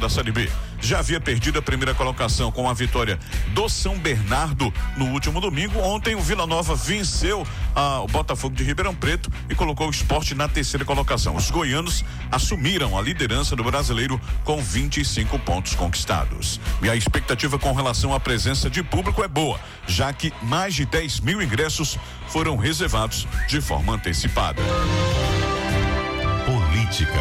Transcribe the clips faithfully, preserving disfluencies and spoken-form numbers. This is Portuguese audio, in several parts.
da Série B. Já havia perdido a primeira colocação com a vitória do São Bernardo no último domingo. Ontem o Vila Nova venceu a, o Botafogo de Ribeirão Preto e colocou o Sport na terceira colocação. Os goianos assumiram a liderança do Brasileiro com vinte e cinco pontos conquistados. E a expectativa com relação à presença de público é boa, já que mais de dez mil ingressos foram reservados de forma antecipada. Política.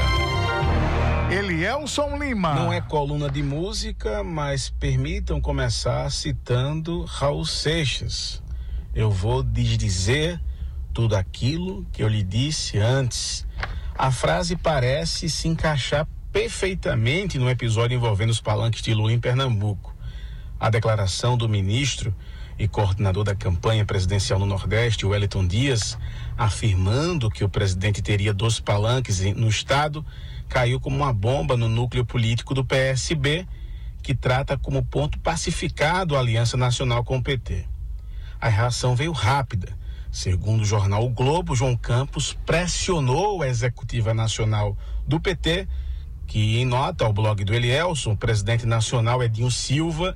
Elielson Lima. Não é coluna de música, mas permitam começar citando Raul Seixas. Eu vou desdizer tudo aquilo que eu lhe disse antes. A frase parece se encaixar perfeitamente no episódio envolvendo os palanques de Lula em Pernambuco. A declaração do ministro e coordenador da campanha presidencial no Nordeste, Wellington Dias, afirmando que o presidente teria dois palanques no estado, caiu como uma bomba no núcleo político do P S B, que trata como ponto pacificado a Aliança Nacional com o P T. A reação veio rápida. Segundo o jornal O Globo, João Campos pressionou a executiva nacional do P T, que em nota ao blog do Elielson, o presidente nacional Edinho Silva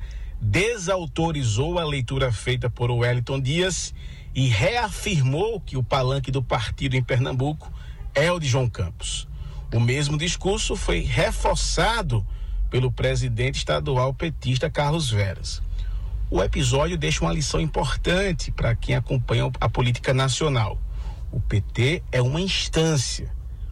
desautorizou a leitura feita por Wellington Dias e reafirmou que o palanque do partido em Pernambuco é o de João Campos. O mesmo discurso foi reforçado pelo presidente estadual petista Carlos Veras. O episódio deixa uma lição importante para quem acompanha a política nacional. O P T é uma instância,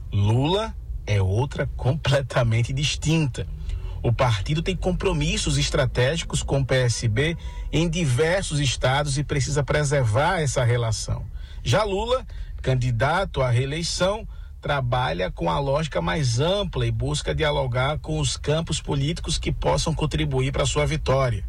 Lula é outra completamente distinta. O partido tem compromissos estratégicos com o P S B em diversos estados e precisa preservar essa relação. Já Lula, candidato à reeleição, trabalha com a lógica mais ampla e busca dialogar com os campos políticos que possam contribuir para a sua vitória.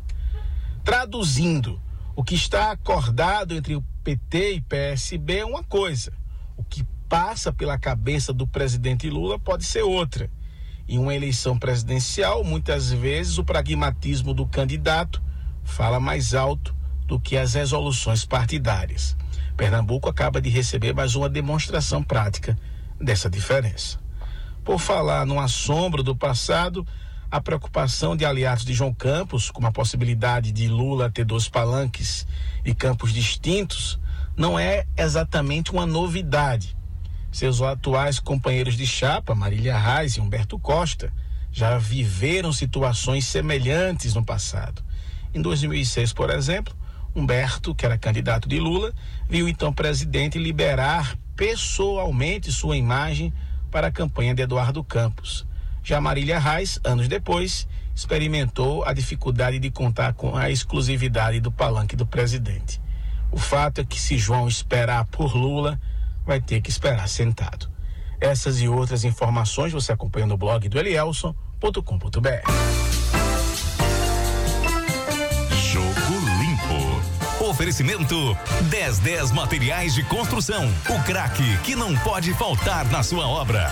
Traduzindo, o que está acordado entre o P T e P S B é uma coisa, o que passa pela cabeça do presidente Lula pode ser outra. Em uma eleição presidencial, muitas vezes o pragmatismo do candidato fala mais alto do que as resoluções partidárias. Pernambuco acaba de receber mais uma demonstração prática dessa diferença. Por falar no assombro do passado, a preocupação de aliados de João Campos com a possibilidade de Lula ter dois palanques e campos distintos não é exatamente uma novidade. Seus atuais companheiros de chapa, Marília Reis e Humberto Costa, já viveram situações semelhantes no passado. Em dois mil e seis, por exemplo, Humberto, que era candidato de Lula, viu então presidente liberar pessoalmente sua imagem para a campanha de Eduardo Campos. Já Marília Reis, anos depois, experimentou a dificuldade de contar com a exclusividade do palanque do presidente. O fato é que se João esperar por Lula, vai ter que esperar sentado. Essas e outras informações você acompanha no blog do elielson ponto com ponto b r. Jogo Limpo. Oferecimento dez dez Materiais de Construção. O craque que não pode faltar na sua obra.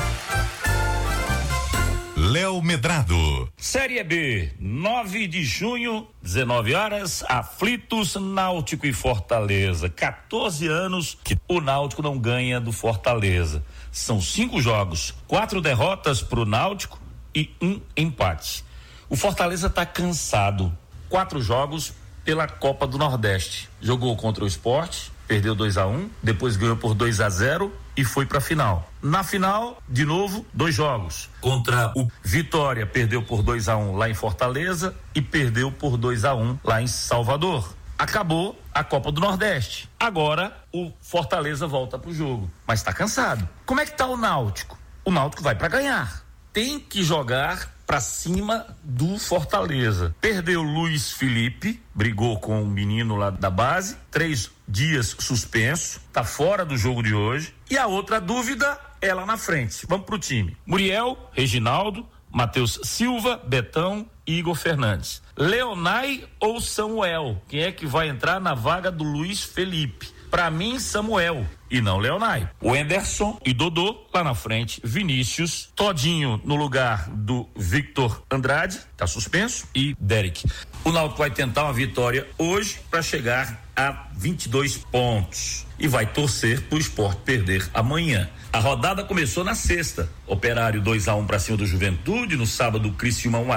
Léo Medrado. Série B, nove de junho, dezenove horas, aflitos Náutico e Fortaleza. quatorze anos que o Náutico não ganha do Fortaleza. São cinco jogos, quatro derrotas pro Náutico e um empate. O Fortaleza tá cansado. Quatro jogos pela Copa do Nordeste. Jogou contra o Sport, perdeu dois a um, depois ganhou por dois a zero e foi pra final. Na final, de novo, dois jogos. Contra o Vitória, perdeu por dois a um lá em Fortaleza e perdeu por dois a um lá em Salvador. Acabou a Copa do Nordeste. Agora o Fortaleza volta pro jogo, mas tá cansado. Como é que tá o Náutico? O Náutico vai pra ganhar. Tem que jogar pra cima do Fortaleza. Perdeu Luiz Felipe, brigou com o menino lá da base, três dias suspenso, tá fora do jogo de hoje. E a outra dúvida é lá na frente. Vamos pro time. Muriel, Reginaldo, Matheus Silva, Betão e Igor Fernandes. Leonai ou Samuel? Quem é que vai entrar na vaga do Luiz Felipe? Pra mim, Samuel e não Leonai. O Anderson e Dodô lá na frente. Vinícius, Todinho no lugar do Victor Andrade, tá suspenso, e Derek. O Náutico vai tentar uma vitória hoje para chegar a vinte e dois pontos e vai torcer pro Sport perder amanhã. A rodada começou na sexta. Operário dois a um para cima do Juventude, no sábado Criciúma um a